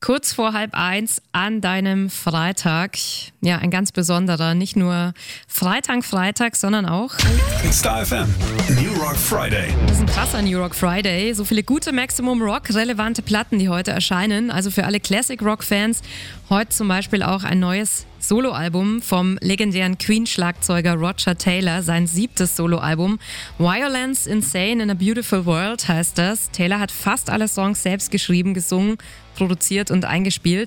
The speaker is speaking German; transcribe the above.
Kurz vor 12:30 an deinem Freitag. Ja, ein ganz besonderer. Nicht nur Freitag, sondern auch Star FM New Rock Friday. das ist ein krasser New Rock Friday. So viele gute Maximum Rock relevante Platten, die heute erscheinen. Also für alle Classic Rock Fans heute zum Beispiel auch ein neues Soloalbum vom legendären Queen-Schlagzeuger Roger Taylor, sein 7. Soloalbum. Violence Insane in a Beautiful World heißt das. Taylor hat fast alle Songs selbst geschrieben, gesungen, produziert und eingespielt.